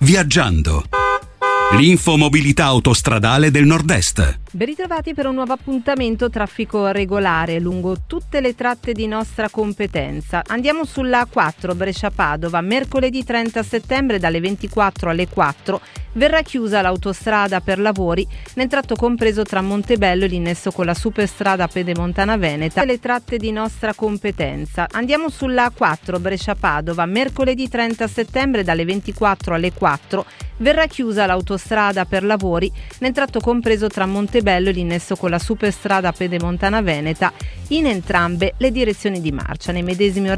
Viaggiando. L'infomobilità autostradale del Nord-Est. Ben ritrovati per un nuovo appuntamento traffico regolare lungo tutte le tratte di nostra competenza. Andiamo sulla A4 Brescia-Padova. Mercoledì 30 settembre dalle 24 alle 4 verrà chiusa l'autostrada per lavori nel tratto compreso tra Montebello e l'innesso con la superstrada Pedemontana Veneta. Le tratte di nostra competenza. Andiamo sulla A4 Brescia-Padova. Mercoledì 30 settembre dalle 24 alle 4 verrà chiusa l'autostrada per lavori nel tratto compreso tra Montebello e l'innesso con la superstrada Pedemontana Veneta in entrambe le direzioni di marcia. Nei medesimi orari